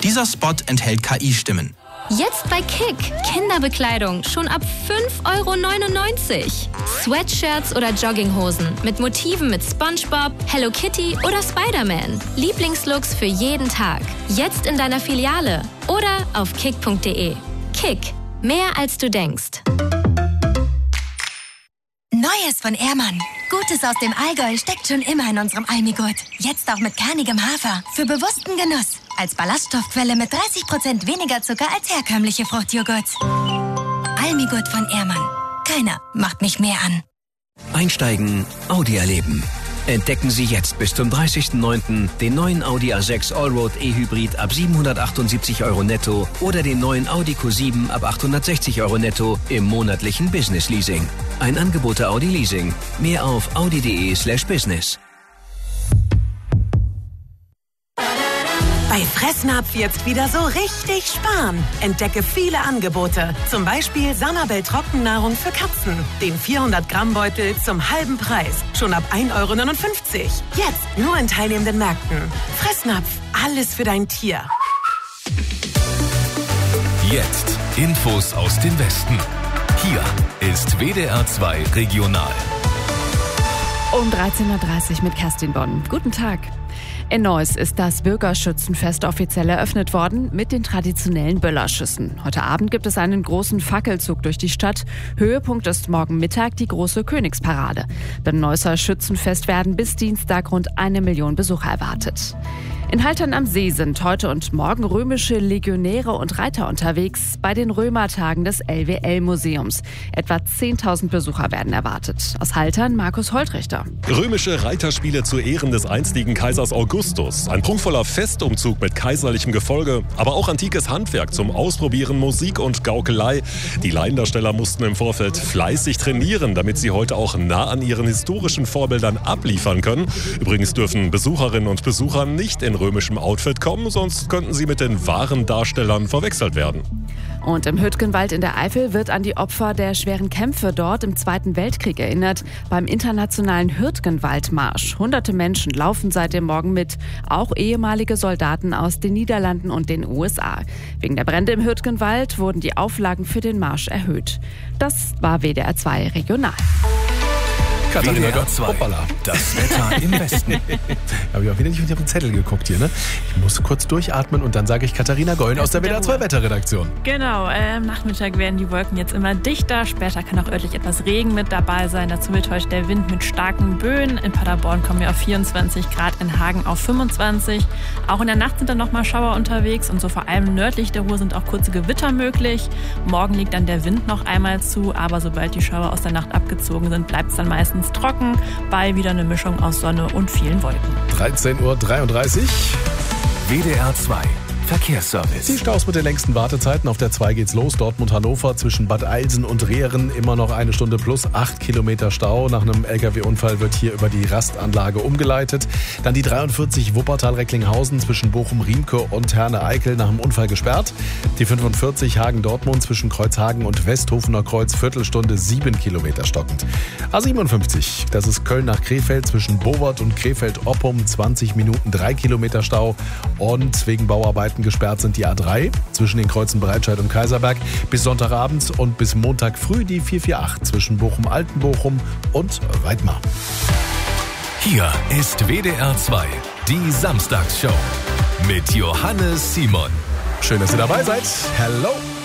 Dieser Spot enthält KI-Stimmen. Jetzt bei Kick. Kinderbekleidung schon ab 5,99 €. Sweatshirts oder Jogginghosen mit Motiven mit SpongeBob, Hello Kitty oder Spider-Man. Lieblingslooks für jeden Tag. Jetzt in deiner Filiale oder auf kick.de. Kick. Mehr als du denkst. Neues von Ehrmann. Gutes aus dem Allgäu steckt schon immer in unserem Almigurt. Jetzt auch mit kernigem Hafer. Für bewussten Genuss. Als Ballaststoffquelle mit 30% weniger Zucker als herkömmliche Fruchtjoghurts. Almigurt von Ehrmann. Keiner macht mich mehr an. Einsteigen, Audi erleben. Entdecken Sie jetzt bis zum 30.09. den neuen Audi A6 Allroad E-Hybrid ab 778 € netto oder den neuen Audi Q7 ab 860 € netto im monatlichen Business Leasing. Ein Angebot der Audi Leasing. Mehr auf audi.de/business. Bei Fressnapf jetzt wieder so richtig sparen. Entdecke viele Angebote. Zum Beispiel Sanabel Trockennahrung für Katzen. Den 400-Gramm-Beutel zum halben Preis. Schon ab 1,59 €. Jetzt nur in teilnehmenden Märkten. Fressnapf. Alles für dein Tier. Jetzt Infos aus dem Westen. Hier ist WDR 2 Regional. Um 13:30 Uhr mit Kerstin Bonn. Guten Tag. In Neuss ist das Bürgerschützenfest offiziell eröffnet worden mit den traditionellen Böllerschüssen. Heute Abend gibt es einen großen Fackelzug durch die Stadt. Höhepunkt ist morgen Mittag die große Königsparade. Beim Neusser Schützenfest werden bis Dienstag rund 1 Million Besucher erwartet. In Haltern am See sind heute und morgen römische Legionäre und Reiter unterwegs bei den Römertagen des LWL-Museums. Etwa 10.000 Besucher werden erwartet. Aus Haltern Markus Holtrichter. Römische Reiterspiele zu Ehren des einstigen Kaisers Augustus. Ein prunkvoller Festumzug mit kaiserlichem Gefolge, aber auch antikes Handwerk zum Ausprobieren, Musik und Gaukelei. Die Laiendarsteller mussten im Vorfeld fleißig trainieren, damit sie heute auch nah an ihren historischen Vorbildern abliefern können. Übrigens dürfen Besucherinnen und Besucher nicht in römischem Outfit kommen, sonst könnten sie mit den wahren Darstellern verwechselt werden. Und im Hüttgenwald in der Eifel wird an die Opfer der schweren Kämpfe dort im Zweiten Weltkrieg erinnert. Beim internationalen Hüttgenwaldmarsch. Hunderte Menschen laufen seit dem Morgen mit, auch ehemalige Soldaten aus den Niederlanden und den USA. Wegen der Brände im Hüttgenwald wurden die Auflagen für den Marsch erhöht. Das war WDR 2 Regional. Katharina, WDR 2, das Wetter im Westen. Habe ich auch wieder nicht auf den Zettel geguckt hier, ne? Ich muss kurz durchatmen und dann sage ich Katharina Gollen aus der WDR 2 Wetterredaktion. Genau, am Nachmittag werden die Wolken jetzt immer dichter. Später kann auch örtlich etwas Regen mit dabei sein. Dazu wird heute der Wind mit starken Böen. In Paderborn kommen wir auf 24 Grad, in Hagen auf 25. Auch in der Nacht sind dann nochmal Schauer unterwegs und so vor allem nördlich der Ruhr sind auch kurze Gewitter möglich. Morgen liegt dann der Wind noch einmal zu, aber sobald die Schauer aus der Nacht abgezogen sind, bleibt es dann meistens trocken, bei wieder eine Mischung aus Sonne und vielen Wolken. 13:33 Uhr. WDR 2 Verkehrsservice. Die Staus mit den längsten Wartezeiten. Auf der 2 geht's los. Dortmund-Hannover zwischen Bad Eilsen und Rehren. Immer noch 1 Stunde plus 8 Kilometer Stau. Nach einem LKW-Unfall wird hier über die Rastanlage umgeleitet. Dann die 43 Wuppertal-Recklinghausen zwischen Bochum-Riemke und Herne-Eickel nach einem Unfall gesperrt. Die 45 Hagen-Dortmund zwischen Kreuzhagen und Westhofener Kreuz. Viertelstunde 7 Kilometer stockend. A57, das ist Köln nach Krefeld zwischen Bowert und Krefeld-Oppum. 20 Minuten 3 Kilometer Stau. Und wegen Bauarbeiten gesperrt sind die A3 zwischen den Kreuzen Breitscheid und Kaiserberg bis Sonntagabend und bis Montag früh die 448 zwischen Bochum-Altenbochum und Weidmar. Hier ist WDR 2, die Samstagsshow mit Johannes Simon. Schön, dass ihr dabei seid. Hello!